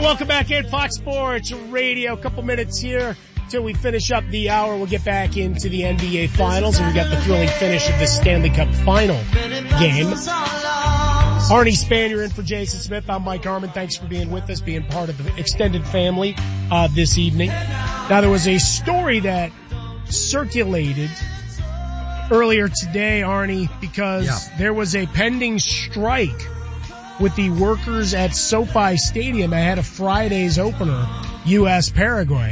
welcome back in Fox Sports Radio. A couple minutes here till we finish up the hour. We'll get back into the NBA Finals, and we got the thrilling finish of the Stanley Cup Final game. Arnie Spanier in for Jason Smith. I'm Mike Harmon. Thanks for being with us, being part of the extended family this evening. Now, there was a story that circulated earlier today, Arnie, because there was a pending strike with the workers at SoFi Stadium ahead of Friday's opener, U.S.-Paraguay.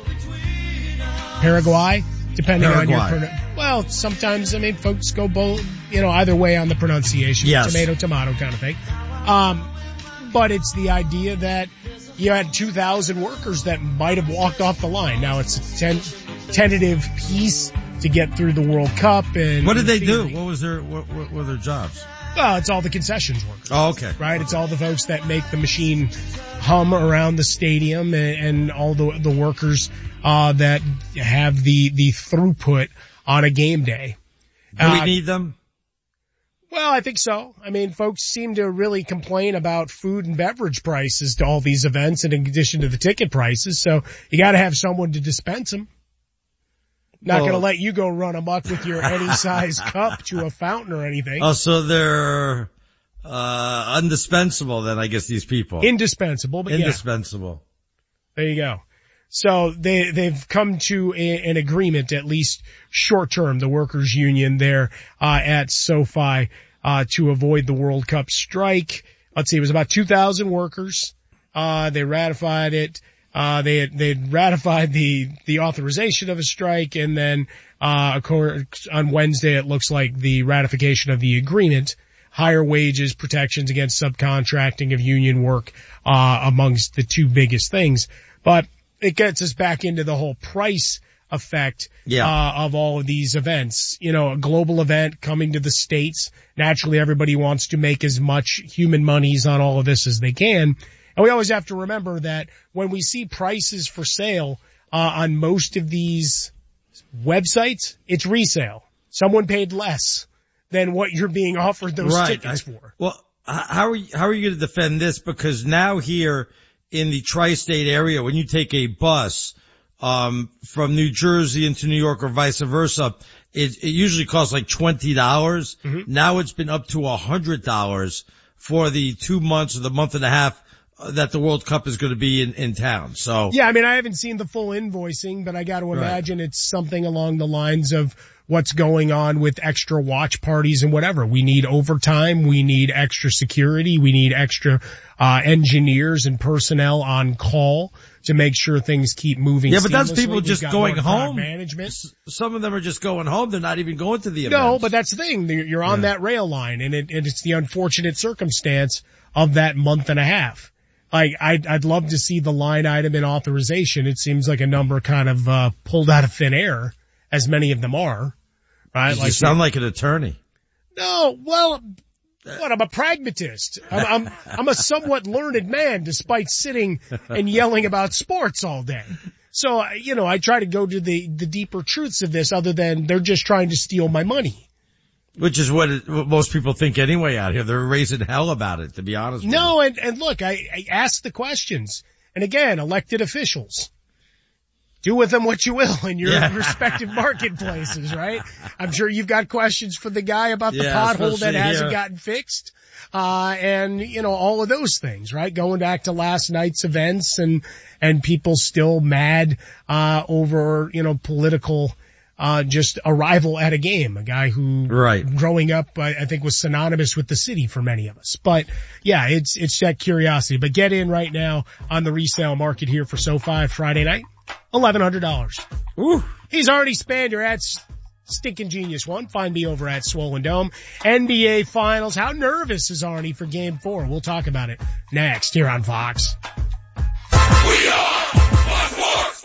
Paraguay, depending on your well, sometimes, folks go both, either way on the pronunciation. Yes. Tomato kind of thing. But it's the idea that you had 2,000 workers that might have walked off the line. Now, it's a tentative piece to get through the World Cup. And what did they do? What were their jobs? Well, it's all the concessions workers. Oh, okay. Right? It's all the folks that make the machine hum around the stadium and all the workers that have the throughput on a game day. Do we need them? Well, I think so. Folks seem to really complain about food and beverage prices to all these events in addition to the ticket prices, so you gotta have someone to dispense them. Not going to let you go run amok with your any size cup to a fountain or anything. Oh, so they're indispensable then, I guess, these people. Indispensable, but indispensable. Yeah. There you go. So they've come to an agreement, at least short term, the workers union there at SoFi to avoid the World Cup strike. Let's see, it was about 2,000 workers. They ratified it. They'd ratified the authorization of a strike, and then, on Wednesday, it looks like the ratification of the agreement, higher wages, protections against subcontracting of union work, amongst the two biggest things. But it gets us back into the whole price effect, of all of these events. A global event coming to the States. Naturally, everybody wants to make as much human monies on all of this as they can. And we always have to remember that when we see prices for sale on most of these websites, it's resale. Someone paid less than what you're being offered those tickets for. Well, how are you going to defend this? Because now here in the tri-state area, when you take a bus from New Jersey into New York or vice versa, it usually costs like $20. Mm-hmm. Now it's been up to $100 for the 2 months or the month and a half that the World Cup is going to be in town. So yeah, I haven't seen the full invoicing, but I got to imagine it's something along the lines of what's going on with extra watch parties and whatever. We need overtime, we need extra security, we need extra engineers and personnel on call to make sure things keep moving. Yeah, but that's people just going home. Management. Some of them are just going home. They're not even going to the event. No, but that's the thing. You're on that rail line, and it's the unfortunate circumstance of that month and a half. I'd love to see the line item in authorization. It seems like a number kind of pulled out of thin air, as many of them are. Right? You sound like an attorney. No, well, I'm a pragmatist. I'm a somewhat learned man, despite sitting and yelling about sports all day. So, I try to go to the deeper truths of this, other than they're just trying to steal my money. Which is what most people think anyway out here. They're raising hell about it, to be honest with you. No, and look, I ask the questions. And again, elected officials, do with them what you will in your respective marketplaces, right? I'm sure you've got questions for the guy about the pothole that hasn't gotten fixed. And all of those things, right? Going back to last night's events and people still mad, over, political, just arrival at a game, a guy who growing up, I think was synonymous with the city for many of us. But yeah, it's that curiosity. But get in right now on the resale market here for SoFi Friday night, $1,100. Ooh. He's Arnie Spanier at Stinkin' Genius One. Find me over at Swollen Dome. NBA Finals. How nervous is Arnie for Game 4? We'll talk about it next here on Fox. We are Fox.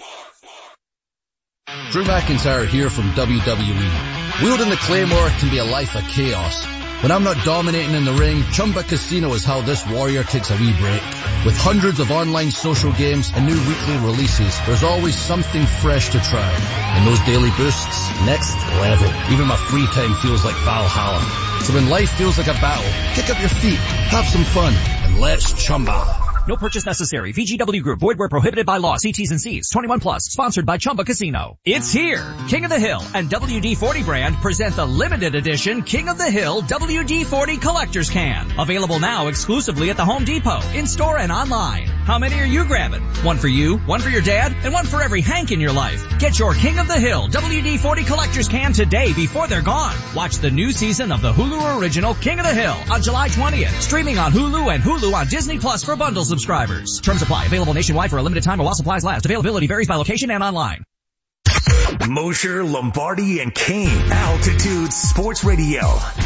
Drew McIntyre here from WWE. Wielding the Claymore can be a life of chaos. When I'm not dominating in the ring, Chumba Casino is how this warrior takes a wee break. With hundreds of online social games and new weekly releases, there's always something fresh to try. And those daily boosts, next level. Even my free time feels like Valhalla. So when life feels like a battle, kick up your feet, have some fun, and let's Chumba. No purchase necessary. VGW Group. Void where prohibited by law. See T's and C's. 21 plus. Sponsored by Chumba Casino. It's here. King of the Hill and WD-40 brand present the limited edition King of the Hill WD-40 Collector's Can. Available now exclusively at the Home Depot, in-store and online. How many are you grabbing? One for you, one for your dad, and one for every Hank in your life. Get your King of the Hill WD-40 Collector's Can today before they're gone. Watch the new season of the Hulu original King of the Hill on July 20th. Streaming on Hulu and Hulu on Disney Plus for bundle subscribers. Terms apply. Available nationwide for a limited time or while supplies last. Availability varies by location and online. Mosher, Lombardi, and Kane. Altitude Sports Radio.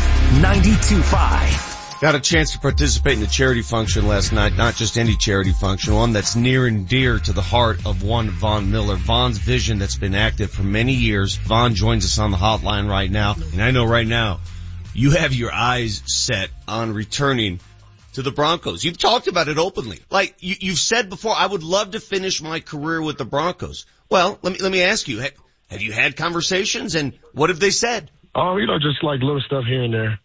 92.5. Got a chance to participate in the charity function last night. Not just any charity function, one that's near and dear to the heart of one Von Miller. Von's vision that's been active for many years. Von joins us on the hotline right now. And I know right now, you have your eyes set on returning to the Broncos. You've talked about it openly. Like, you've said before, I would love to finish my career with the Broncos. Well, let me ask you, have you had conversations, and what have they said? Just like little stuff here and there.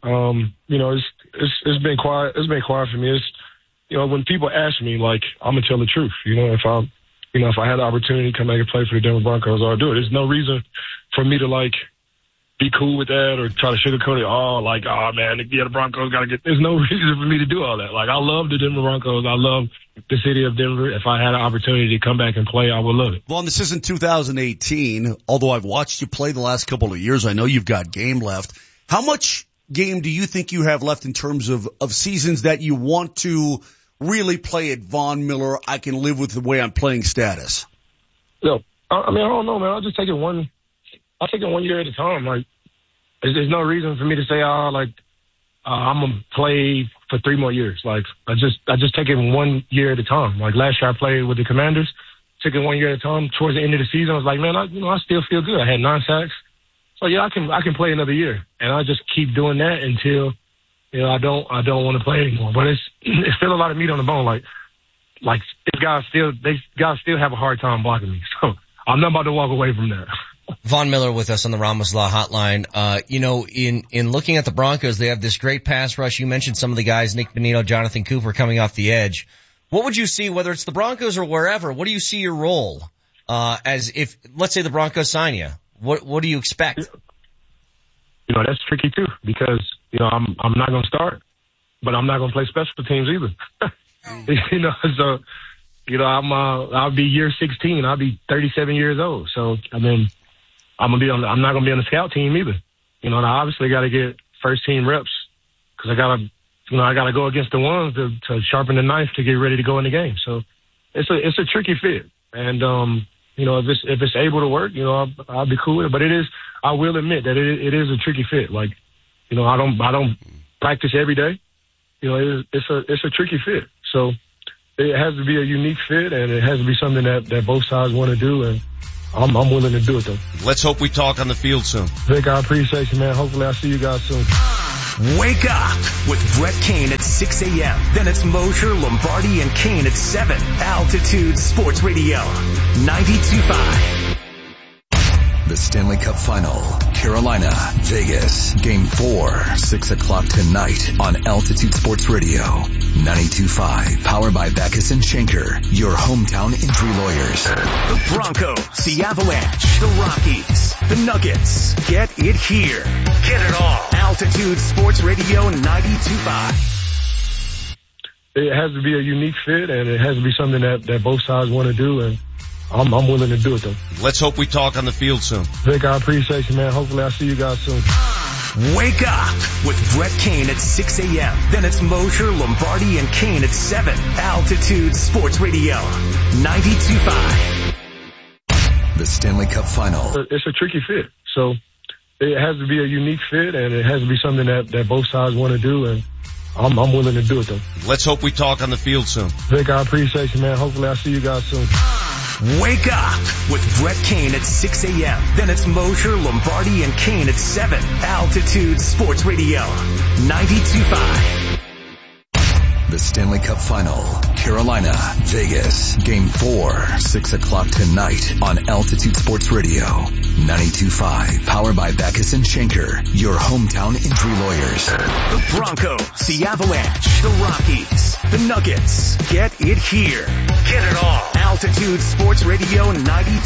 It's been quiet. It's been quiet for me. It's, when people ask me, like, I'm gonna tell the truth. If I had the opportunity to come back and play for the Denver Broncos, I'll do it. There's no reason for me to, like, be cool with that or try to sugarcoat it. Man, the Broncos gotta get, there's no reason for me to do all that. Like, I love the Denver Broncos. I love the city of Denver. If I had an opportunity to come back and play, I would love it. Well, this isn't 2018. Although I've watched you play the last couple of years, I know you've got game left. How much game do you think you have left in terms of seasons that you want to really play at Von Miller? I can live with the way I'm playing status. No, I don't know, man. I'll just take it one year at a time. Like, there's no reason for me to say, I'm gonna play for 3 more years. Like, I just take it 1 year at a time. Like, last year I played with the Commanders, took it 1 year at a time. Towards the end of the season, I was like, man, I still feel good. I had 9 sacks. So yeah, I can play another year, and I just keep doing that until, I don't want to play anymore. But it's still a lot of meat on the bone. Like these guys still have a hard time blocking me. So I'm not about to walk away from that. Von Miller with us on the Ramos Law Hotline. In looking at the Broncos, they have this great pass rush. You mentioned some of the guys, Nick Bonito, Jonathan Cooper coming off the edge. What would you see, whether it's the Broncos or wherever, what do you see your role, as if, let's say the Broncos sign you? What do you expect? That's tricky too, because, I'm not going to start, but I'm not going to play special teams either. So, I'll be year 16. I'll be 37 years old. So, I'm not going to be on the scout team either. And I obviously got to get first team reps, because I got to go against the ones to sharpen the knife to get ready to go in the game. So it's a tricky fit. And, if it's able to work, I'll be cool with it. But I will admit that it is a tricky fit. Like, I don't practice every day. It's a tricky fit. So it has to be a unique fit, and it has to be something that both sides want to do. And I'm willing to do it, though. Let's hope we talk on the field soon. Vic, I appreciate you, man. Hopefully I'll see you guys soon. Wake up with Brett Kane at 6 a.m. Then it's Mosher, Lombardi, and Kane at 7. Altitude Sports Radio, 92.5. The Stanley Cup Final, Carolina, Vegas, Game 4, 6 o'clock tonight on Altitude Sports Radio, 92.5. Powered by Backus and Schenker, your hometown injury lawyers. The Broncos, the Avalanche, the Rockies, the Nuggets. Get it here. Get it all. Altitude Sports Radio, 92.5. It has to be a unique fit, and it has to be something that both sides want to do, and I'm willing to do it, though. Let's hope we talk on the field soon. Vic, I appreciate you, man. Hopefully I'll see you guys soon. Wake up with Brett Kane at 6 a.m. Then it's Mosher, Lombardi, and Kane at 7. Altitude Sports Radio, 92.5. The Stanley Cup Final. It's a tricky fit. So it has to be a unique fit, and it has to be something that both sides want to do, and I'm willing to do it, though. Let's hope we talk on the field soon. Vic, I appreciate you, man. Hopefully I'll see you guys soon. Wake up with Brett Kane at 6 a.m. Then it's Mosher, Lombardi, and Kane at 7. Altitude Sports Radio, 92.5. The Stanley Cup Final, Carolina, Vegas. Game 4, 6 o'clock tonight on Altitude Sports Radio. 92.5, powered by Backus and Schenker, your hometown injury lawyers. The Broncos, the Avalanche, the Rockies, the Nuggets. Get it here. Get it all. Altitude Sports Radio 92.